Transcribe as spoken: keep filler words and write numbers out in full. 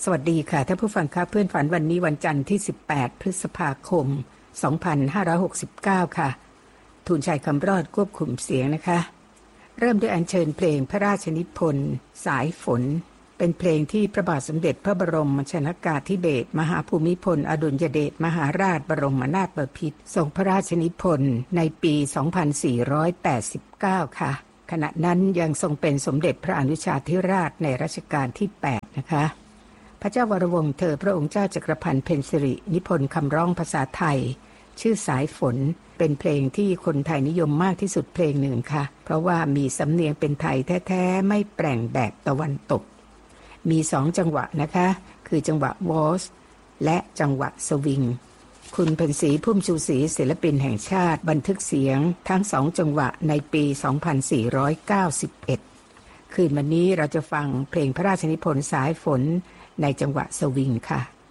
สวัสดีค่ะท่านผู้ฟังครับเพื่อนฝันวันนี้วันจันทร์ที่สิบแปดพฤษภาคมสองพันห้าร้อยหกสิบเก้าค่ะทูลชัยคำรอดควบคุมเสียงนะคะเริ่มด้วยอัญเชิญเพลงพระราชนิพนธ์สายฝนเป็นเพลงที่พระบาทสมเด็จพระบรมชนกาธิเบศรมหาภูมิพลอดุลยเดชมหาราชบรมนาถบพิตรทรงพระราชนิพนธ์ในปีสองพันสี่ร้อยแปดสิบเก้าค่ะขณะนั้นยังทรงเป็นสมเด็จพระอนุชาธิราชในรัชกาลที่แปดนะคะพระเจ้าวรวงศ์เธอพระองค์เจ้าจักรพันธ์เพ็ญสิรินิพนธ์คำร้องภาษาไทยชื่อสายฝนเป็นเพลงที่คนไทยนิยมมากที่สุดเพลงหนึ่งค่ะเพราะว่ามีสำเนียงเป็นไทยแท้ๆไม่แปลงแบบตะวันตกมีสองจังหวะนะคะคือจังหวะวอลซ์และจังหวะสวิงคุณเพ็ญศรีพุ่มชูศรีศิลปินแห่งชาติบันทึกเสียงทั้งสองจังหวะในปีสองพันสี่ร้อยเก้าสิบเอ็ดคืนวันนี้เราจะฟังเพลงพระราชนิพนธ์สายฝนในจังหวะสวิงค่ะ